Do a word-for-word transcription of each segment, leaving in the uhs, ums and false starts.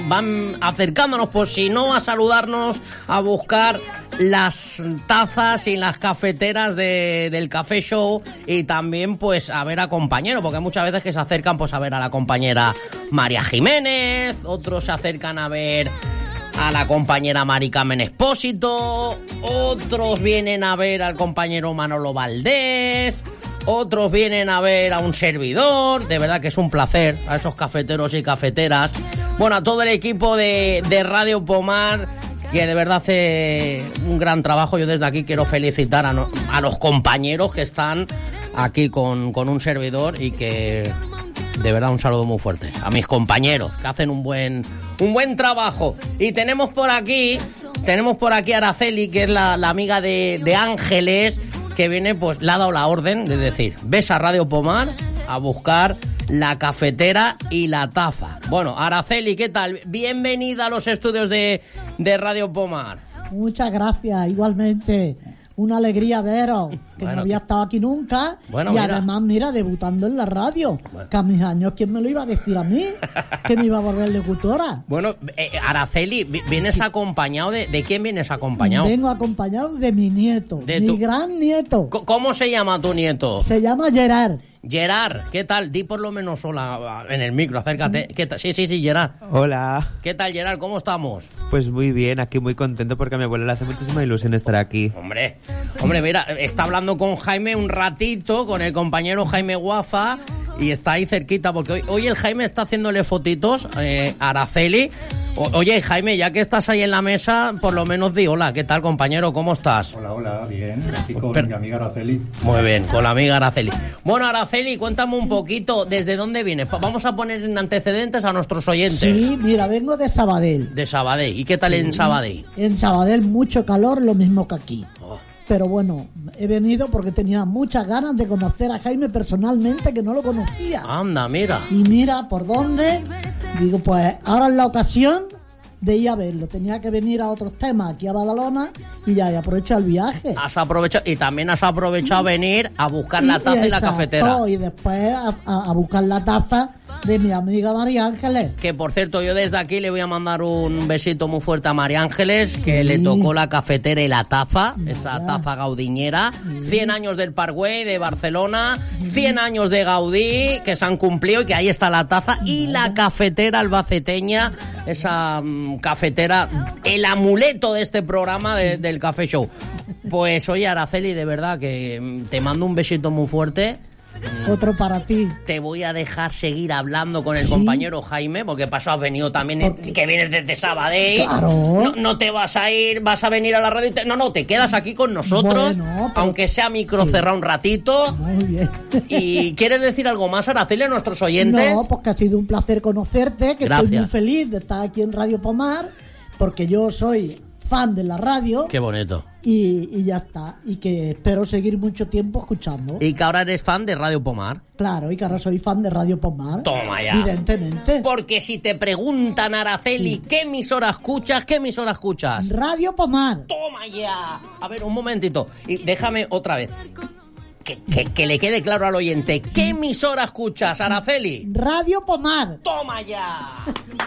van acercándonos, pues si no, a saludarnos, a buscar las tazas y las cafeteras de, del Café Show, y también pues a ver a compañeros, porque muchas veces que se acercan pues a ver a la compañera María Jiménez, otros se acercan a ver a la compañera Mari Carmen Expósito, otros vienen a ver al compañero Manolo Valdés, otros vienen a ver a un servidor. De verdad que es un placer, a esos cafeteros y cafeteras, bueno, a todo el equipo de, de Radio Pomar, que de verdad hace un gran trabajo. Yo desde aquí quiero felicitar a, no, a los compañeros que están aquí con, con un servidor, y que de verdad un saludo muy fuerte a mis compañeros que hacen un buen un buen trabajo. Y tenemos por aquí tenemos por aquí a Araceli, que es la, la amiga de, de Ángeles, que viene, pues le ha dado la orden de decir, ves a Radio Pomar a buscar la cafetera y la taza. Bueno, Araceli, ¿qué tal? Bienvenida a los estudios de, de Radio Pomar. Muchas gracias, igualmente. Una alegría veros, que bueno, no había que... estado aquí nunca. Bueno, y mira. además, mira, debutando en la radio. Bueno. Que a mis años, ¿quién me lo iba a decir a mí? Que me iba a volver locutora. Bueno, eh, Araceli, ¿vienes acompañado de... ¿De quién vienes acompañado? Vengo acompañado de mi nieto, de mi tu... gran nieto. ¿Cómo se llama tu nieto? Se llama Gerard. Gerard, ¿qué tal? Di por lo menos hola en el micro, acércate. ¿Qué tal? Sí, sí, sí, Gerard. Hola. ¿Qué tal, Gerard? ¿Cómo estamos? Pues muy bien, aquí muy contento porque a mi abuela le hace muchísima ilusión estar aquí. Hombre, hombre, mira, está hablando con Jaime un ratito, con el compañero Jaime Guafa, y está ahí cerquita, porque hoy, hoy el Jaime está haciéndole fotitos eh, a Araceli. O, oye, Jaime, ya que estás ahí en la mesa, por lo menos di hola. ¿Qué tal, compañero? ¿Cómo estás? Hola, hola, bien. Aquí con Pero, mi amiga Araceli. Muy bien, con la amiga Araceli. Bueno, Araceli, cuéntame un poquito, ¿desde dónde vienes? Vamos a poner en antecedentes a nuestros oyentes. Sí, mira, vengo de Sabadell. De Sabadell. ¿Y qué tal sí. en Sabadell? En Sabadell mucho calor, lo mismo que aquí. Oh. Pero bueno, he venido porque tenía muchas ganas de conocer a Jaime personalmente, que no lo conocía. Anda, mira. Y mira, ¿por dónde? Digo, pues ahora es la ocasión de ir a verlo. Tenía que venir a otros temas aquí a Badalona y ya, y aprovecho el viaje. Has aprovechado, y también has aprovechado a venir a buscar la taza y, y la cafetera. Y después a, a, a buscar la taza de mi amiga María Ángeles. Que por cierto, yo desde aquí le voy a mandar un besito muy fuerte a María Ángeles, que sí. le tocó la cafetera y la taza, María. Esa taza gaudiñera. Sí. cien años del Parkway de Barcelona, sí. cien años de Gaudí, que se han cumplido, y que ahí está la taza. María. Y la cafetera albaceteña, esa um, cafetera, el amuleto de este programa de, del Café Show. Pues oye, Araceli, de verdad que te mando un besito muy fuerte. Otro para ti. Te voy a dejar seguir hablando con el ¿Sí? compañero Jaime, porque paso has venido también, porque... que vienes desde Sabadell. Claro. No, no te vas a ir, vas a venir a la radio. Te... No, no, te quedas aquí con nosotros, bueno, pero... aunque sea micro sí. cerrado un ratito. Muy bien. ¿Y quieres decir algo más, Araceli, a nuestros oyentes? No, pues que ha sido un placer conocerte, que Gracias. Estoy muy feliz de estar aquí en Radio Pomar, porque yo soy fan de la radio. Qué bonito. Y, y ya está. Y que espero seguir mucho tiempo escuchando. ¿Y que ahora eres fan de Radio Pomar? Claro, y que ahora soy fan de Radio Pomar. Toma ya. Evidentemente. Porque si te preguntan, Araceli, sí. ¿qué emisora escuchas? ¿Qué emisora escuchas? Radio Pomar. Toma ya. A ver, un momentito. Y déjame otra vez. Que, que, que le quede claro al oyente. ¿Qué emisora escuchas, Araceli? Radio Pomar. Toma ya.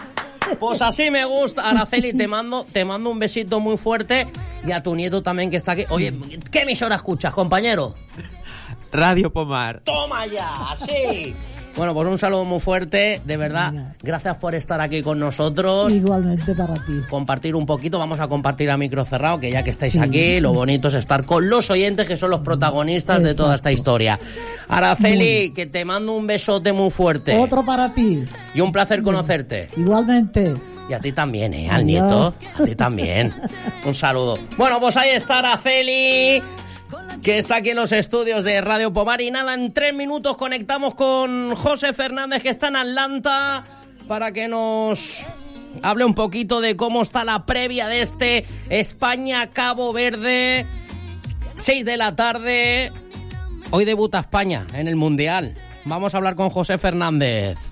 Pues así me gusta, Araceli, te mando, te mando un besito muy fuerte, y a tu nieto también que está aquí. Oye, ¿qué emisora escuchas, compañero? Radio Pomar. ¡Toma ya! ¡Sí! Bueno, pues un saludo muy fuerte, de verdad. Gracias por estar aquí con nosotros. Igualmente para ti. Compartir un poquito, vamos a compartir a micro cerrado, que ya que estáis sí. aquí, lo bonito es estar con los oyentes, que son los protagonistas Exacto. de toda esta historia. Araceli, muy. que te mando un besote muy fuerte. Otro para ti. Y un placer conocerte. Igualmente. Y a ti también, ¿eh? Al nieto. A ti también. Un saludo. Bueno, pues ahí está Araceli, que está aquí en los estudios de Radio Pomar. Y nada, en tres minutos conectamos con José Fernández, que está en Atlanta, para que nos hable un poquito de cómo está la previa de este España-Cabo Verde. seis de la tarde. Hoy debuta España en el Mundial. Vamos a hablar con José Fernández.